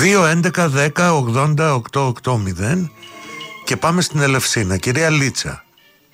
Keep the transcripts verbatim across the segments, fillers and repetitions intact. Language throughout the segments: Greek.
δύο έντεκα δέκα ογδόντα οκτώ ογδόντα και πάμε στην Ελευσίνα. Κυρία Λίτσα.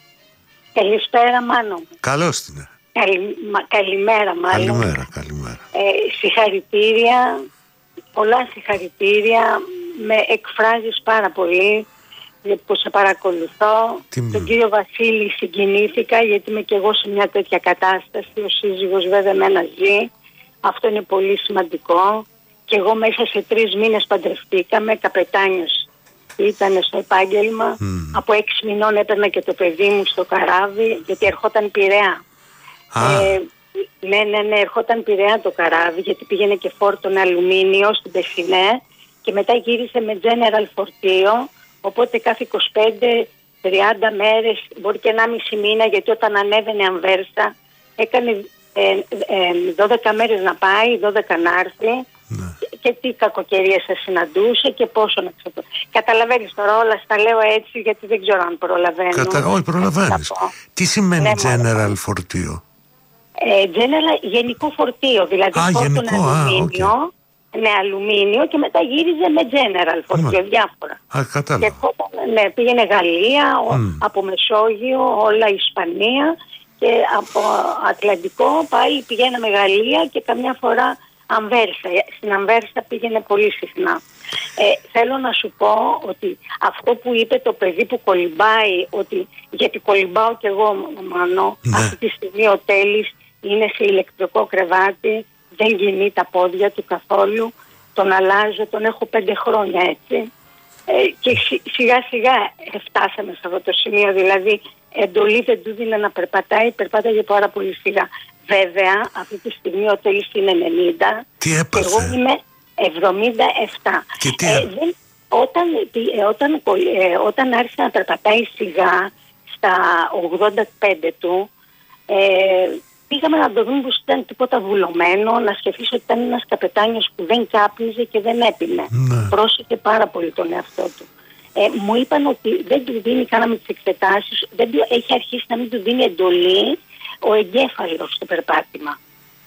Καλησπέρα, Μάνο. Καλώς την. Καλη, μα, καλημέρα, μάλλον. Καλημέρα, καλημέρα. Ε, συγχαρητήρια, πολλά συγχαρητήρια. Με εκφράζεις πάρα πολύ που σε παρακολουθώ. Τι Τον κύριο Βασίλη συγκινήθηκα, γιατί είμαι και εγώ σε μια τέτοια κατάσταση. Ο σύζυγος βέβαια με ένα ζει. Αυτό είναι πολύ σημαντικό. Και εγώ μέσα σε τρεις μήνες παντρευτήκαμε, καπετάνιος ήταν στο επάγγελμα. Mm. Από έξι μηνών έπαιρνα και το παιδί μου στο καράβι, γιατί ερχόταν Πειραιά. Ah. Ε, ναι, ναι, ναι, ερχόταν Πειραιά το καράβι, γιατί πήγαινε και φόρτων αλουμίνιο στην Πεσσινέ και μετά γύρισε με general φορτίο, οπότε κάθε είκοσι πέντε τριάντα μέρες, μπορεί και ενάμιση μήνα, γιατί όταν ανέβαινε Αμβέρσα έκανε ε, ε, δώδεκα μέρες να πάει, δώδεκα να έρθει. Ναι. Και τι κακοκαιρίες θα συναντούσε και πόσο να ξεπω... Καταλαβαίνεις τώρα, όλα στα λέω έτσι, γιατί δεν ξέρω αν προλαβαίνω. Κατα... Όχι, προλαβαίνεις. Τι σημαίνει ναι, general μόνο. Φορτίο? Ε, general, γενικό φορτίο, δηλαδή φόρτωνε αλουμίνιο, α, okay. ναι, αλουμίνιο και μετά γύριζε με general φορτίο, mm. διάφορα. Α, κατάλαβα. Και ναι, πήγαινε Γαλλία, mm. από Μεσόγειο, όλα Ισπανία και από Ατλαντικό πάλι πηγαίναμε Γαλλία και καμιά φορά Αμβέρσα. Στην Αμβέρσα πήγαινε πολύ συχνά. Ε, θέλω να σου πω ότι αυτό που είπε το παιδί που κολυμπάει, ότι γιατί κολυμπάω κι εγώ, Μανώ, ναι. αυτή τη στιγμή ο Τέλης είναι σε ηλεκτρικό κρεβάτι, δεν κινεί τα πόδια του καθόλου, τον αλλάζω, τον έχω πέντε χρόνια έτσι. Ε, και σιγά σιγά φτάσαμε σε αυτό το σημείο, δηλαδή εντολή δεν του δίνει να περπατάει, περπάταγε πάρα πολύ σιγά. Βέβαια, αυτή τη στιγμή ο Τέλης είναι ενενήντα. Τι έπαθε? Εγώ είμαι εβδομήντα επτά. Και τι ε, δεν, όταν, ε, όταν, ε, όταν άρχισε να περπατάει σιγά στα ογδόντα πέντε του, ε, πήγαμε να το δούμε πως ήταν τίποτα βουλωμένο, να σκεφτείς ότι ήταν ένας καπετάνιος που δεν κάπνιζε και δεν έπινε. Ναι. Πρόσεχε πάρα πολύ τον εαυτό του. Ε, μου είπαν ότι δεν του δίνει, κάναμε τις εξετάσεις, δεν του, έχει αρχίσει να μην του δίνει εντολή ο εγκέφαλος στο περπάτημα.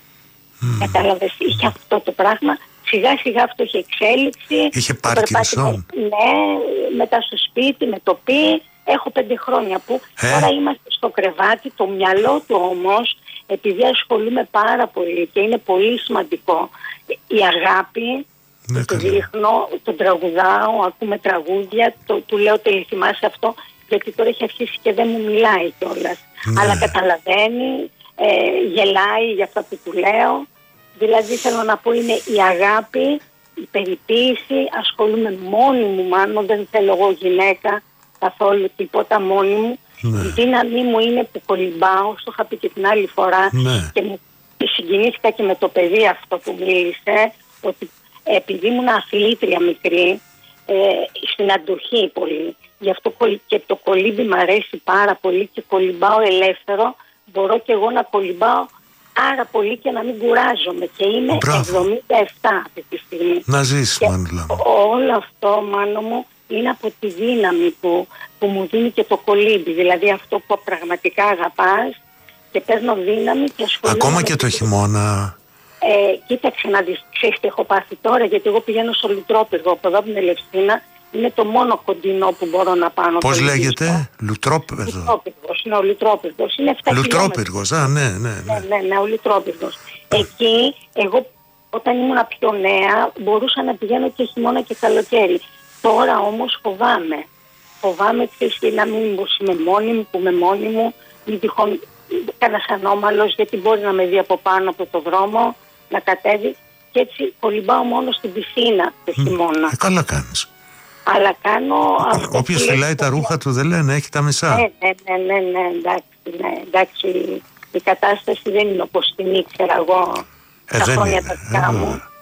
Mm. Κατάλαβες, είχε αυτό το πράγμα. Σιγά σιγά αυτό είχε εξέλιξη. Είχε Πάρκινσον. Ναι, μετά στο σπίτι, με το πει. Έχω πέντε χρόνια που ε. τώρα είμαστε στο κρεβάτι. Το μυαλό του όμως, επειδή ασχολούμαι πάρα πολύ και είναι πολύ σημαντικό, η αγάπη, ναι, το δείχνω, τον τραγουδάω, ακούμε τραγούδια, το, του λέω Τέλη θυμάσαι αυτό, γιατί τώρα έχει αρχίσει και δεν μου μιλάει κιόλας. Ναι. Αλλά καταλαβαίνει, ε, γελάει για αυτά που του λέω. Δηλαδή θέλω να πω είναι η αγάπη, η περιποίηση, ασχολούμαι μόνη μου μάλλον, δεν θέλω εγώ γυναίκα καθόλου τίποτα μόνη μου. Ναι. Η δύναμή μου είναι που κολυμπάω, στο είχα πει και την άλλη φορά, ναι. και μου συγκινήθηκα και με το παιδί αυτό που μίλησε, ότι επειδή ήμουν αθλήτρια μικρή, ε, στην αντοχή πολύ, γι' αυτό και το κολύμπι μου αρέσει πάρα πολύ και κολυμπάω ελεύθερο, μπορώ και εγώ να κολυμπάω άρα πολύ και να μην κουράζομαι και είμαι Μπράβο. εβδομήντα επτά αυτή τη στιγμή. Να ζήσεις, Μανούλα. Όλο αυτό, Μάνο μου, είναι από τη δύναμη που, που μου δίνει και το κολύμπι, δηλαδή αυτό που πραγματικά αγαπάς και παίρνω δύναμη και ασχολούμαι. Ακόμα και το χειμώνα. Ε, κοίταξε να δεις, ξέρεις τι έχω πάθει τώρα, γιατί εγώ πηγαίνω στο Λουτρόπυργο από εδώ από την Ελευσίνα. Είναι το μόνο κοντινό που μπορώ να πάω. Πώς λέγεται? Λουτρόπυργο. Λουτρόπυργος, ναι, ο Λουτρόπυργος. Είναι επτά Λουτρόπυργος, α, ναι, ναι, ναι. Ναι, ναι, ναι, ο Λουτρόπυργος. Εκεί, εγώ όταν ήμουν πιο νέα, μπορούσα να πηγαίνω και χειμώνα και καλοκαίρι. Τώρα όμως φοβάμαι. Φοβάμαι, ξέρεις, να μην πως είμαι μόνη μου, που είμαι μόνη μου, μην τυχόν κανένας ανώμαλος, γιατί μπορεί να με δει από πάνω από το δρόμο, να κατέβει. Και έτσι κολυμπάω μόνο στην πισίνα το χειμώνα. Ε, καλά κάνεις. Αλλά κάνω. Όποιος φυλάει τα ρούχα του δεν λένε, έχει τα μισά. Ναι, ναι, ναι, ναι, ναι, εντάξει, ναι, εντάξει. Η κατάσταση δεν είναι όπως την ήξερα εγώ ε, τα δεν χρόνια είναι. τα δικά μου. Ε,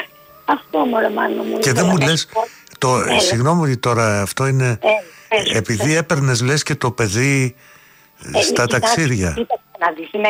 αυτό μωρέ Μάνο μου. Και δεν μου λες, το, ε, συγγνώμη τώρα, αυτό είναι, ε, ε, επειδή ε, έπαιρνες λες και το παιδί ε, στα ε, ταξίδια. Κοίταξε να δεις, ναι.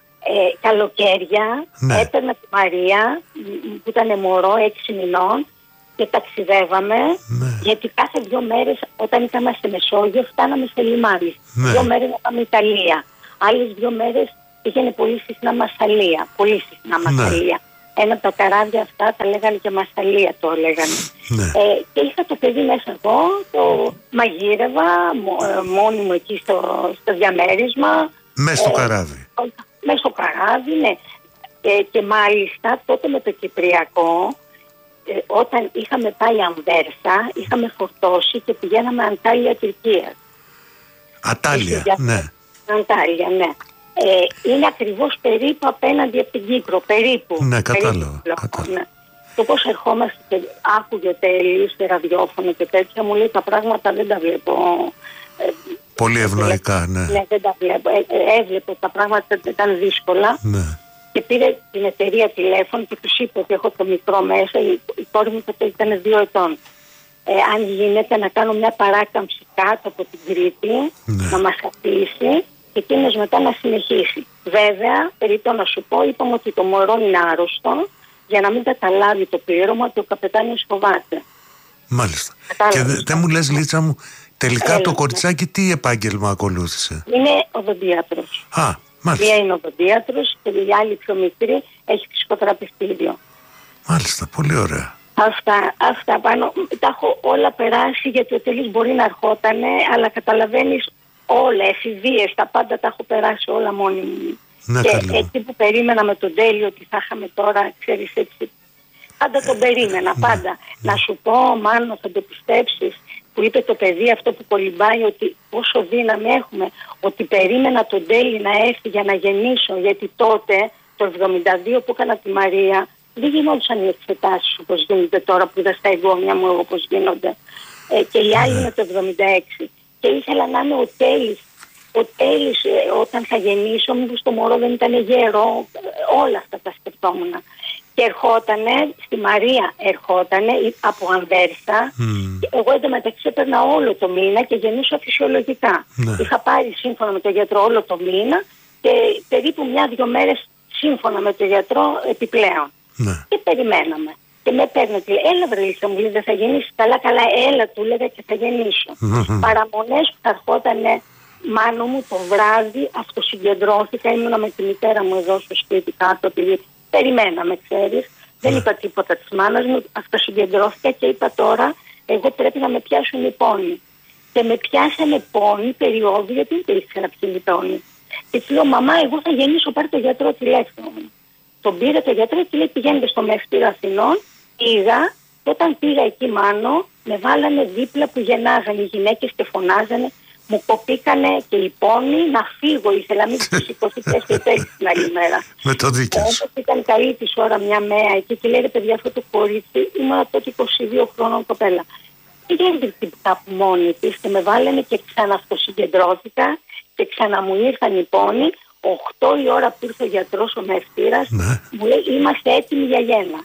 Ε, καλοκαίρια ναι. έπαιρνα τη Μαρία που ήταν μωρό έξι μηνών και ταξιδεύαμε, ναι. γιατί κάθε δύο μέρες όταν ήταν στη Μεσόγειο φτάναμε σε λιμάνι. Ναι. Δύο μέρες να πάμε Ιταλία. Άλλες δύο μέρες πήγαινε πολύ συχνά Μασσαλία. Πολύ συχνά Μασσαλία. Ναι. ένα από τα καράβια αυτά, τα λέγανε και Μασταλία το λέγανε. Ναι. Ε, και είχα το παιδί μέσα εγώ, το μαγείρευα μόνη μου εκεί στο, στο διαμέρισμα. Μέσα στο ε, καράβι. Μέσα στο καράβι, ναι. Ε, και μάλιστα τότε με το Κυπριακό, ε, όταν είχαμε πάει Ανβέρσα, είχαμε φορτώσει και πηγαίναμε Αντάλια, Τουρκία. Ατάλια, ναι. Αντάλια, ναι. Ε, είναι ακριβώς περίπου απέναντι από την Κύπρο, περίπου. Ναι, κατάλαβα. Ναι. Και πώς ερχόμαστε και άκουγε τέλει σε ραδιόφωνο και τέτοια, μου λέει τα πράγματα δεν τα βλέπω. Ε, Πολύ ευνοϊκά, ναι. Ναι, δεν τα βλέπω. Ε, ε, έβλεπε τα πράγματα ήταν δύσκολα. Ναι. Και πήρε την εταιρεία τηλέφωνο και τους είπε ότι έχω το μικρό μέσα. Η, η κόρη μου τότε ήταν δύο ετών. Ε, αν γίνεται να κάνω μια παράκαμψη κάτω από την Κρήτη, ναι, να μας αφήσει και εκείνος μετά να συνεχίσει. Βέβαια, περίπου να σου πω, είπαμε ότι το μωρό είναι άρρωστο για να μην καταλάβει το πλήρωμα ότι ο καπετάνιος φοβάται. Μάλιστα. Κατάλαβες. Και δεν δε μου λες, Λίτσα μου, τελικά Έλα, το κοριτσάκι ναι. τι επάγγελμα ακολούθησε? Είναι οδοντίατρος. Α, μάλιστα. Μία είναι οδοντίατρος και η άλλη πιο μικρή έχει ψυχοθεραπευτήριο. Μάλιστα, πολύ ωραία. Αυτά, αυτά πάνω, τα έχω όλα περάσει γιατί ο Τέλης μπορεί να ερχότανε, αλλά καταλαβαίνεις όλα, εφηβείες, τα πάντα τα έχω περάσει όλα μόνη μου. Ναι, και καλή. εκεί που περίμενα με τον Τέλη ότι θα είχαμε τώρα, ξέρεις έτσι, πάντα τον περίμενα, πάντα. Ναι. Να σου πω, μάλλον θα το πιστέψεις, που είπε το παιδί αυτό που κολυμπάει, ότι πόσο δύναμη έχουμε, ότι περίμενα τον Τέλη να έρθει για να γεννήσω, γιατί τότε, το εβδομήντα δύο που έκανα τη Μαρία, δεν γινόντουσαν οι εξετάσεις όπως γίνονται τώρα που είδα στα εγγόνια μου όπως γίνονται. Ε, και οι άλλοι είναι το εβδομήντα έξι. Και ήθελα να είμαι ο Τέλης. Ο Τέλης ε, όταν θα γεννήσω, μήπως το μωρό δεν ήταν γέρο, ε, όλα αυτά τα σκεφτόμουν. Και ερχότανε, στη Μαρία ερχότανε από Ανβέρσα. Mm. Εγώ εντωμεταξύ έπαιρνα όλο το μήνα και γεννούσα φυσιολογικά. Ναι. Είχα πάρει σύμφωνα με τον γιατρό όλο το μήνα και περίπου μια-δυο μέρες σύμφωνα με τον γιατρό επιπλέον. Ναι. Και περιμέναμε. Και με παίρνε τη έλα βρε Λίσσα μου, λέει δεν θα γεννήσεις? Καλά καλά, έλα του λέγα και θα γεννήσω. Mm-hmm. Παραμονές που θα ερχότανε μάνο μου το βράδυ, αυτοσυγκεντρώθηκα, ήμουνα με τη μητέρα μου εδώ στο σπίτι κάτω, επειδή περιμέναμε, ξέρεις. Mm. Δεν είπα τίποτα της μάνας μου, αυτοσυγκεντρώθηκα και είπα τώρα εγώ πρέπει να με πιάσουν οι πόνοι. Και με πιάσανε πόνοι περιόδου, γιατί δεν ήξερα ποιοι είναι οι πόνοι. Και της λέω μαμά, εγώ θα γεννήσω, πάρει το γιατρό τηλέφωνο. Τον πήρε το γιατρό και λέει πηγαίνετε στο Μευτήρα Αθηνών. Πήγα και όταν πήγα εκεί μάνο με βάλανε δίπλα που γεννάγανε οι γυναίκες και φωνάζανε. Μου κοπήκανε και οι πόνοι να φύγω. Ήθελα μην τους σηκωθεί και στο τέλος την άλλη μέρα. Με το δίκαιο σου. Όπως ήταν καλή της ώρα μια μέρα εκεί και λέει παιδιά αυτό το κορίτσι ήμουν τότε είκοσι δύο χρόνων κοπέλα. Πήγαινε κάπου μόνη της και με βάλανε και ξαναυτοσυγκεντρώθηκα και ξανά μου ήρθαν οι πόνοι. Οχτώ η ώρα που ήρθε ο γιατρός ο Μευτήρας, ναι, μου λέει είμαστε έτοιμοι για γέννα.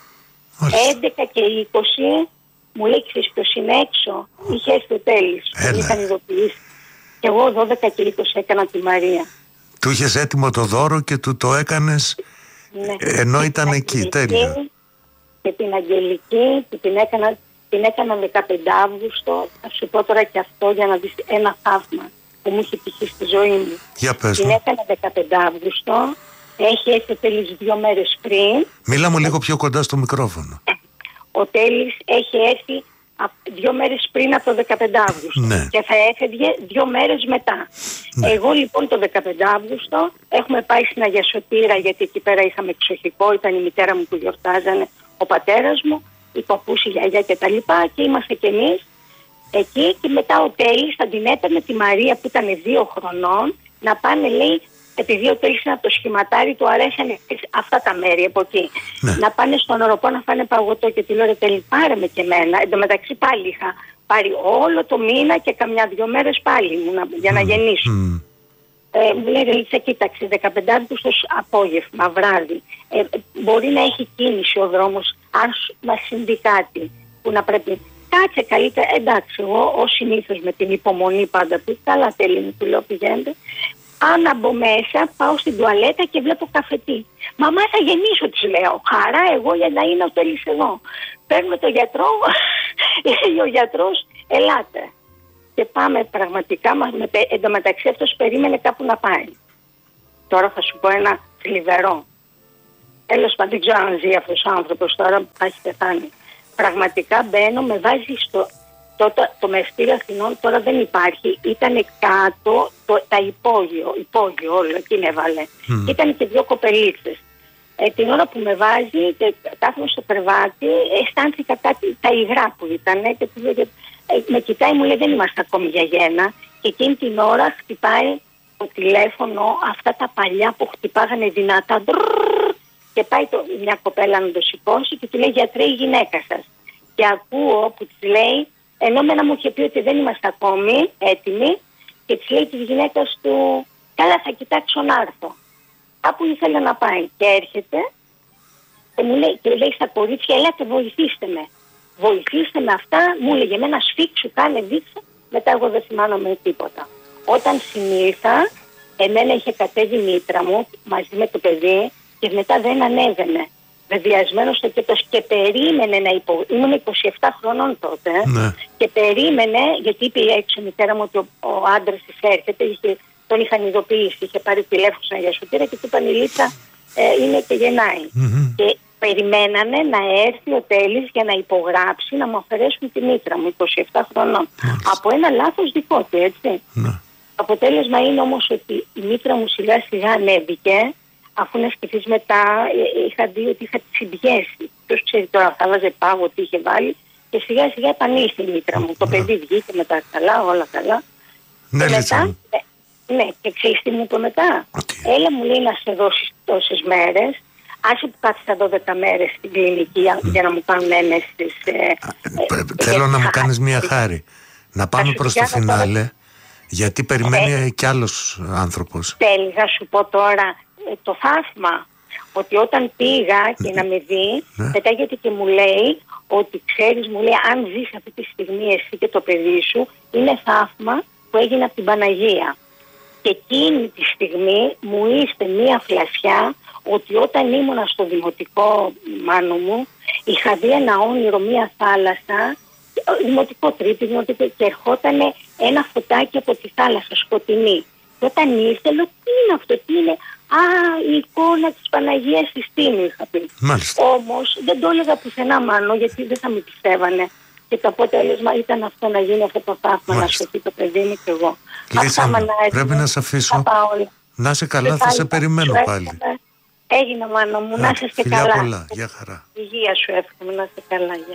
έντεκα και είκοσι μου λέει ξέρεις ποιος είναι έξω? Είχε έρθει ο Τέλης, τον είχαν ειδοποιήσει. Και εγώ δώδεκα και είκοσι έκανα τη Μαρία. Του είχες έτοιμο το δώρο και του το έκανες, ναι, ενώ ήταν εκεί, τέλειο. Και την Αγγελική που την έκανα, την έκανα δεκαπέντε Αύγουστο, θα σου πω τώρα και αυτό για να δεις ένα θαύμα που μου είχε τυχεί στη ζωή μου. Για πες την μου. Έκανα δεκαπέντε Αύγουστο, έχει έρθει ο Τέλης δύο μέρες πριν. Μίλα μου λίγο πιο κοντά στο μικρόφωνο. Ο Τέλης έχει έρθει δύο μέρες πριν από το δεκαπέντε Αύγουστο, ναι, και θα έφευγε δύο μέρες μετά. Ναι. Εγώ λοιπόν το δεκαπέντε Αύγουστο έχουμε πάει στην Αγία Σωτήρα, γιατί εκεί πέρα είχαμε εξοχικό, ήταν η μητέρα μου που γιορτάζανε, ο πατέρας μου, η παππούς, η γιαγιά και τα λοιπά, και είμαστε κι εμείς εκεί. Και μετά ο Τέλης θα την έπαιρνε τη Μαρία που ήταν δύο χρονών να πάνε, λέει, επειδή ο Τέλης είναι από το σχηματάρι, του αρέσανε αυτά τα μέρη από εκεί. Ναι. Να πάνε στον Οροπό να φάνε παγωτό και τη λέω ρε Τέλη πάρε με και εμένα. Εν τω μεταξύ πάλι είχα πάρει όλο το μήνα και καμιά δυο μέρες πάλι μου να, για να mm. γεννήσω. Mm. Ε, μου λέει Ρελίτσα κοίταξε δεκαπέντε Αυγούστος απόγευμα, βράδυ. Ε, μπορεί να έχει κίνηση ο δρόμος, αν μας συμβεί κάτι που να πρέπει... Κάτσε καλύτερα, εντάξει, εγώ ως συνήθως με την υπομονή πάντα που καλά Τέλη μου του λέω πηγαίνετε. Αν μπω μέσα, πάω στην τουαλέτα και βλέπω καφετή. Μαμά θα γεννήσω, της λέω. Χαρά εγώ για να είναι ο Τέλης εδώ. Παίρνουμε τον γιατρό, λέει ο γιατρός, ελάτε. Και πάμε πραγματικά, με, εντωμεταξύ αυτός περίμενε κάπου να πάει. Τώρα θα σου πω ένα θλιβερό. τέλος πάντων, δεν ξέρω αν ζει αυτός ο άνθρωπος τώρα που θα έχει πεθάνει. Πραγματικά μπαίνω, με βάζει στο... Το, το, το μευτήριο Αθηνών τώρα δεν υπάρχει. Ήταν κάτω το, τα υπόγειο, υπόγειο όλο, εκείνη έβαλε. Mm. Ήταν και δύο κοπελίτσες. Ε, την ώρα που με βάζει και κάθομαι στο κρεβάτι, αισθάνθηκα κάτι, τα υγρά που ήταν. Και, και, ε, με κοιτάει, μου λέει δεν είμαστε ακόμη για γένα. Και εκείνη την ώρα χτυπάει το τηλέφωνο, αυτά τα παλιά που χτυπάγανε δυνατά. Και πάει το, μια κοπέλα να το σηκώσει και του λέει γιατρέ, η γυναίκα σας. Και ακούω που της λέει, ενώ μένα μου είχε πει ότι δεν είμαστε ακόμη έτοιμοι, και της λέει της γυναίκας του, καλά θα κοιτάξω να έρθω. Κάπου ήθελε να πάει και έρχεται και μου λέει, και λέει στα κορίτσια, ελάτε βοηθήστε με. Βοηθήστε με αυτά, μου έλεγε εμένα σφίξου, κάνε δείξε, μετά εγώ δεν θυμάμαι με τίποτα. Όταν συνήλθα, εμένα είχε κατέβει η μήτρα μου μαζί με το παιδί και μετά δεν ανέβαινε. Βεβαιασμένος στο κέτος και περίμενε να υπο... Ήμουν είκοσι επτά χρονών τότε. Ναι. Και περίμενε, γιατί είπε έξω η μητέρα μου ότι ο, ο άντρας της έρχεται, είχε, τον είχαν ειδοποιήσει, είχε πάρει τηλέφωνο σαν γιασουτήρα και του είπαν η Λίτσα ε, είναι και γεννάει. Mm-hmm. Και περιμένανε να έρθει ο Τέλης για να υπογράψει, να μου αφαιρέσουν τη μήτρα μου, είκοσι επτά χρονών. Mm-hmm. Από ένα λάθος δικό του, έτσι. Mm-hmm. Το αποτέλεσμα είναι όμως ότι η μήτρα μου σιγά σιγά ανέβηκε. Αφού να σκεφτείς μετά, είχα δει ότι είχα τη συμπιέσει. Ποιος ξέρει τώρα, θα βάζε πάγο, τι είχε βάλει. Και σιγά σιγά επανήλθε η μήτρα μου. Το παιδί βγήκε μετά καλά, όλα καλά. Ναι, και μετά, ναι, ναι, και ξέρεις τι μου είπε μετά. Okay. Έλα μου λέει να σε δώσεις τόσες μέρες. Άσε που κάθισα δώδεκα μέρες στην κλινική mm. για να μου κάνουν έμεσης. Ε, ε, θέλω να μου κάνεις μια χάρη. Να πάμε προς το φινάλε, γιατί περιμένει ε, κι άλλος άνθρωπος. Τέλει, θα σου πω τώρα. Το θαύμα ότι όταν πήγα και να με δει, ναι. πετάγεται και μου λέει ότι ξέρεις, μου λέει αν ζεις αυτή τη στιγμή εσύ και το παιδί σου, είναι θαύμα που έγινε από την Παναγία. Και εκείνη τη στιγμή μου είστε μία φλασιά ότι όταν ήμουνα στο δημοτικό μάνο μου, είχα δει ένα όνειρο, μία θάλασσα, δημοτικό τρίτη, δημοτικό, και ερχόταν ένα φωτάκι από τη θάλασσα σκοτεινή. Και όταν ήρθε, λέω τι είναι αυτό, τι είναι. Α, η εικόνα της Παναγίας στη Στήμη είχα πει. Μάλιστα. Όμως δεν το έλεγα πουθενά μάνο, γιατί δεν θα με πιστεύανε. Και το αποτέλεσμα ήταν αυτό, να γίνει αυτό το θαύμα, να σωθεί το παιδί μου και εγώ. Λύσα μου, πρέπει να σε αφήσω. Να είσαι καλά, θα σε περιμένω πάλι. Έγινε μάνο μου, να είστε καλά. Φιλιά πολλά, γεια χαρά. Υγεία σου εύχομαι, να είστε καλά, γεια.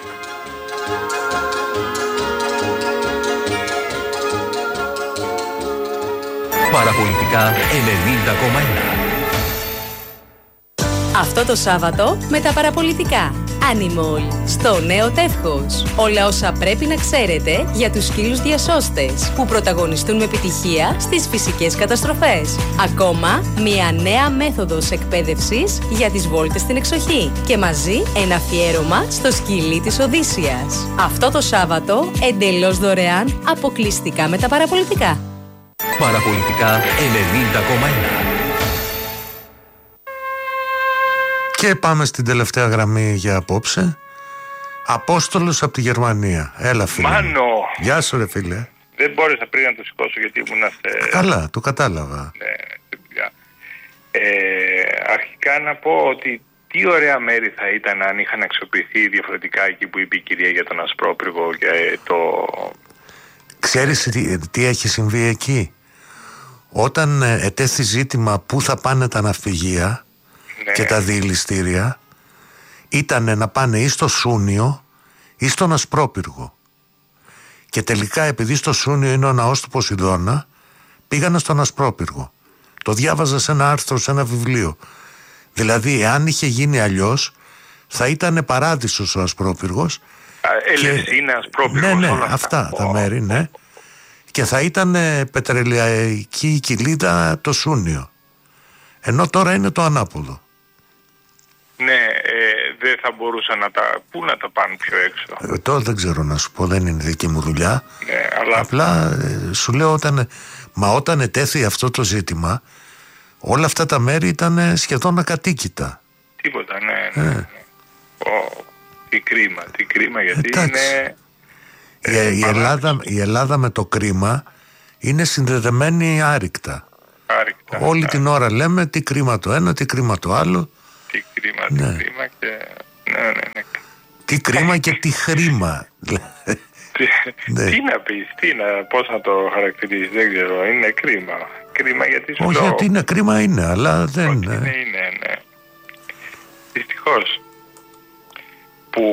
Παραπολιτικά ενενήντα κόμμα ένα. Αυτό το Σάββατο με τα παραπολιτικά. Animal, στο νέο τεύχος. Όλα όσα πρέπει να ξέρετε για τους σκύλους διασώστες που πρωταγωνιστούν με επιτυχία στις φυσικές καταστροφές. Ακόμα μια νέα μέθοδος εκπαίδευσης για τις βόλτες στην εξοχή. Και μαζί ένα αφιέρωμα στο σκυλί της Οδύσσιας. Αυτό το Σάββατο εντελώς δωρεάν, αποκλειστικά με τα παραπολιτικά. Παραπολιτικά ενενήντα κόμμα ένα. Και πάμε στην τελευταία γραμμή για απόψε. Απόστολος από τη Γερμανία. Έλα φίλε. Μάνο. Γεια σου ρε φίλε. Δεν μπόρεσα πριν να το σηκώσω γιατί ήμουν σε... Καλά, το κατάλαβα. Ναι, ε, αρχικά να πω ότι τι ωραία μέρη θα ήταν αν είχαν αξιοποιηθεί διαφορετικά εκεί που είπε η κυρία για τον Ασπρόπυργο και το... Ξέρεις τι, τι έχει συμβεί εκεί? Όταν ε, ετέθη ζήτημα πού θα πάνε τα ναυπηγεία, ναι, και τα διελιστήρια, ήταν να πάνε ή στο Σούνιο ή στον Ασπρόπυργο. Και τελικά, επειδή στο Σούνιο είναι ο ναός του Ποσειδώνα, πήγανε στον Ασπρόπυργο. Το διάβαζα σε ένα άρθρο, σε ένα βιβλίο. Δηλαδή, εάν είχε γίνει αλλιώς, θα ήταν παράδεισος ο Ασπρόπυργος. Ελευσίνα, και... Ασπρόπυργος. Ναι, ναι, αυτά oh. τα μέρη, ναι. Και θα ήταν πετρελαϊκή κοιλίδα το Σούνιο. Ενώ τώρα είναι το ανάποδο. Ναι, ε, δεν θα μπορούσαν να τα... Πού να τα πάνε πιο έξω? Ε, τώρα δεν ξέρω να σου πω, δεν είναι δική μου δουλειά. Ναι, αλλά... Απλά ε, σου λέω όταν... Μα όταν ετέθη αυτό το ζήτημα, όλα αυτά τα μέρη ήταν σχεδόν ακατοίκητα. Τίποτα, ναι, ναι. ναι. Oh, τι κρίμα, τι κρίμα, γιατί εντάξει. είναι... Η, ε, η, Ελλάδα, η Ελλάδα με το κρίμα είναι συνδεδεμένη άρρηκτα. Άρρηκτα. Όλη άρρηκτα. την ώρα λέμε τι κρίμα το ένα, τι κρίμα το άλλο. Τι Ναι. Τι κρίμα και... Ναι, ναι, ναι. Τι κρίμα και τι χρήμα. τι, ναι. τι να πεις, τι να, πώς να το χαρακτηρίσεις, δεν ξέρω. Είναι κρίμα. Κρίμα γιατί σου Όχι, λέω... γιατί είναι κρίμα είναι, αλλά δεν είναι. Είναι, είναι, ναι. Δυστυχώς. Που...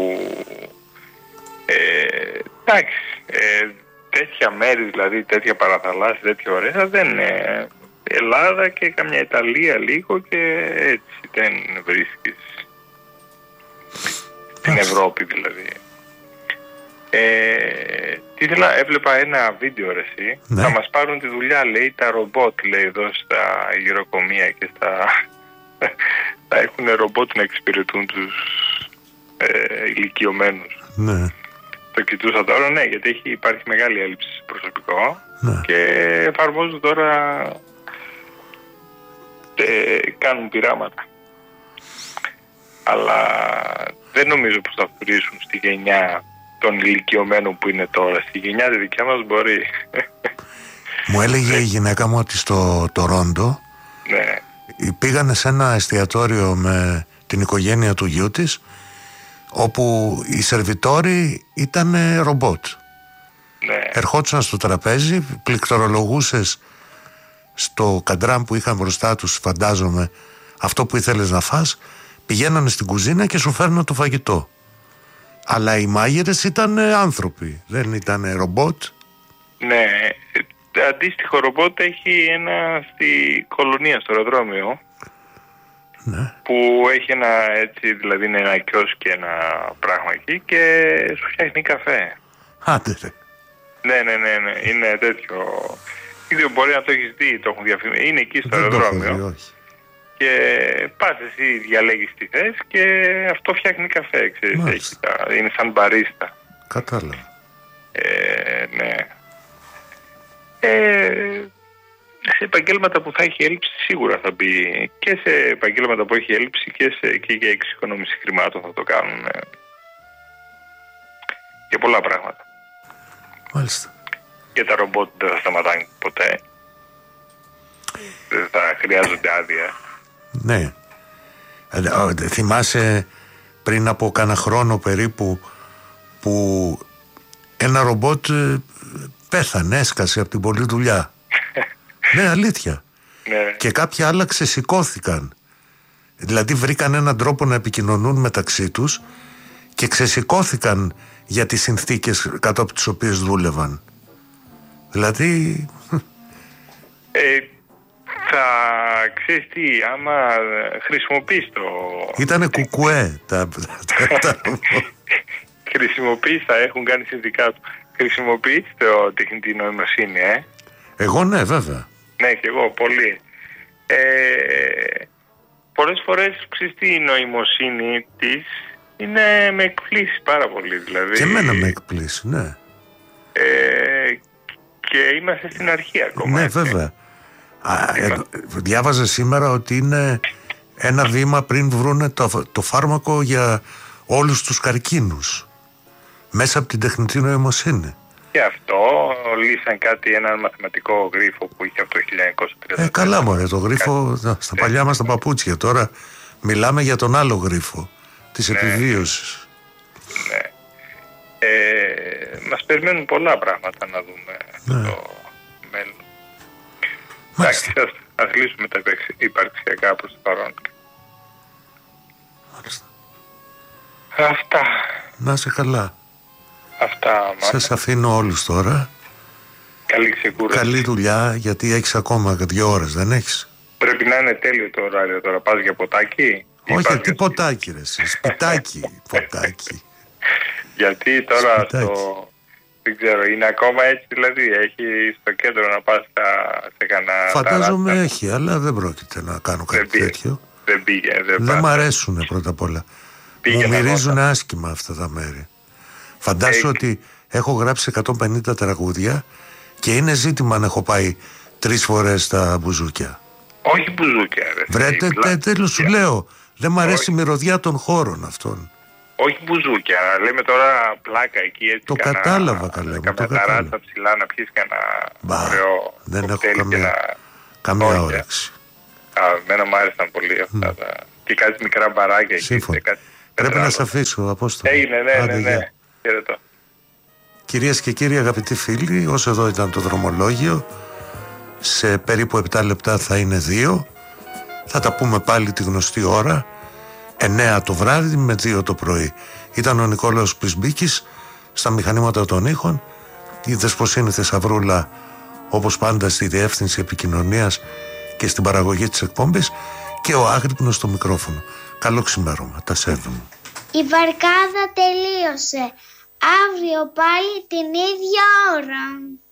Ε, εντάξει, ε, τέτοια μέρη, δηλαδή τέτοια παραθαλάσσια, τέτοια ωραία, δεν είναι. Ελλάδα και καμιά Ιταλία λίγο και έτσι δεν βρίσκεις. Στην Ευρώπη δηλαδή. Ε, τι ήθελα, έβλεπα ένα βίντεο ρε εσύ, ναι. Θα μας πάρουν τη δουλειά λέει τα ρομπότ λέει εδώ στα γυροκομεία και στα... θα έχουν ρομπότ να εξυπηρετούν τους ε, ηλικιωμένους. Ναι. Το κοιτούσα τώρα, ναι, γιατί έχει, υπάρχει μεγάλη έλλειψη προσωπικό, ναι. Και εφαρμόζουν τώρα, ε, κάνουν πειράματα. Αλλά δεν νομίζω πως θα φτουρήσουν στη γενιά των ηλικιωμένων που είναι τώρα. Στη γενιά τη δικιά μας μπορεί. Μου έλεγε η γυναίκα μου ότι στο Τορόντο, ναι. Πήγανε σε ένα εστιατόριο με την οικογένεια του γιού της, όπου οι σερβιτόροι ήταν ρομπότ. Ναι. Ερχόντουσαν στο τραπέζι, πληκτρολογούσες στο καντράμ που είχαν μπροστά τους, φαντάζομαι, αυτό που ήθελες να φας, πηγαίνανε στην κουζίνα και σου φέρναν το φαγητό. Αλλά οι μάγειρες ήταν άνθρωποι, δεν ήταν ρομπότ. Ναι, αντίστοιχο ρομπότ έχει ένα στη Κολονία, στο αεροδρόμιο. Ναι. Που έχει ένα έτσι, δηλαδή είναι ένα κιόσκι και ένα πράγμα εκεί και σου φτιάχνει καφέ. Άντε ρε. Ναι, ναι, ναι, ναι, είναι τέτοιο. Ήδη μπορεί να το έχεις δει, το έχουν διαφημίσει. Είναι εκεί στο αεροδρόμιο. Και πας εσύ διαλέγεις τι θες και αυτό φτιάχνει καφέ, ξέρεις, έχει, είναι σαν μπαρίστα. Κατάλαβα. Ε, ναι. Ε, σε επαγγέλματα που θα έχει έλλειψη σίγουρα θα μπει, και σε επαγγέλματα που έχει έλλειψη και, σε, και για εξοικονόμηση χρημάτων θα το κάνουν, ε, και πολλά πράγματα. Μάλιστα. Και τα ρομπότ δεν θα σταματάνε ποτέ, δεν θα χρειάζονται άδεια. Ναι. Ε, θυμάσαι πριν από κάνα χρόνο περίπου που ένα ρομπότ πέθανε, έσκασε από την πολλή δουλειά. Ναι, αλήθεια. Ναι. Και κάποιοι άλλα ξεσηκώθηκαν. Δηλαδή βρήκαν έναν τρόπο να επικοινωνούν μεταξύ τους και ξεσηκώθηκαν για τις συνθήκες κάτω από τις οποίες δούλευαν. Δηλαδή... Ε, θα ξέρεις τι, άμα χρησιμοποιείς το... Ήτανε κουκουέ τα... Χρησιμοποιείς, θα έχουν κάνει συνδικά του. Χρησιμοποιείς το τεχνητή νοημοσύνη, ε? Εγώ ναι, βέβαια. Ναι, και εγώ, πολύ. Ε, πολλές φορές, ξέρεις τι, η νοημοσύνη της είναι με εκπλήσει πάρα πολύ, δηλαδή. Και εμένα με εκπλήσει, ναι. Ε, και είμαστε στην αρχή ακόμα. Ναι, έτσι. Βέβαια. Α, ε, διάβαζα σήμερα ότι είναι ένα βήμα πριν βρούνε το, το φάρμακο για όλους τους καρκίνους μέσα από την τεχνητή νοημοσύνη. Και αυτό λύσαν κάτι, έναν μαθηματικό γρίφο που είχε από το χίλια εννιακόσια τριάντα. Ε, καλά μωρέ, το γρίφο κάτι... στα παλιά μας τα παπούτσια. Τώρα μιλάμε για τον άλλο γρίφο της ναι. επιβίωσης. Ναι. Ε, μας περιμένουν πολλά πράγματα να δούμε ναι. το μέλλον. Εντάξει, ας, ας λύσουμε τα υπαρξιακά προς το παρόν. Μάλιστα. Αυτά. Να είσαι καλά. Αυτά, σας αφήνω όλους τώρα. Καλή ξεκούραση. Καλή δουλειά, γιατί έχεις ακόμα δύο ώρες, δεν έχεις? Πρέπει να είναι τέλειο το ωράριο τώρα. Πας για ποτάκι? Όχι, τι ποτάκι ρε εσύ, σπιτάκι, ποτάκι. Γιατί τώρα σπιτάκι. Στο... Δεν ξέρω, είναι ακόμα έτσι δηλαδή, έχει στο κέντρο να πας στα... σε κανένα... Φαντάζομαι ταράτσα. Έχει, αλλά δεν πρόκειται να κάνω κάτι δεν τέτοιο. Δεν πήγε, δεν Δεν μ' αρέσουνε πρώτα απ' όλα. Μου μυρίζουν άσχημα αυτά τα μέρη. Φαντάσου ότι έχω γράψει εκατόν πενήντα τραγούδια και είναι ζήτημα να έχω πάει τρεις φορές στα μπουζούκια. Όχι μπουζούκια ρε. Βρέτε, τε, τέλος σου λέω, δεν μ' αρέσει η μυρωδιά των χώρων αυτών. Όχι μπουζούκια, λέμε τώρα πλάκα εκεί έτσι. Το κανα, κατάλαβα καλά μου, το κατάλαβα. Ταράτσα ψηλά να πιεις κανένα ωραίο δεν έχω καμία, να... καμία όρεξη. Α, εμένα μου άρεσαν πολύ αυτά mm. τα... και κάτι μικρά μπαράκια. Σύμφωνα. Πρέπει να σε αφήσω, Απόστολο. Έγινε, ναι, Άντε, ναι, ναι, ναι. Χαιρετώ. Κυρίες και κύριοι, αγαπητοί φίλοι, όσο εδώ ήταν το δρομολόγιο, σε περίπου επτά λεπτά θα είναι δύο. Θα τα πούμε πάλι τη γνωστή ώρα, εννέα το βράδυ με δύο το πρωί. Ήταν ο Νικόλαος Πισμπίκης στα μηχανήματα των ήχων, η Δεσποσίνη Θεσσαυρούλα όπως πάντα στη διεύθυνση επικοινωνίας και στην παραγωγή της εκπομπής και ο Άγρυπνος στο μικρόφωνο. Καλό ξημέρωμα, τα σέβομαι. Η βαρκάδα τελείωσε. Αύριο πάλι την ίδια ώρα.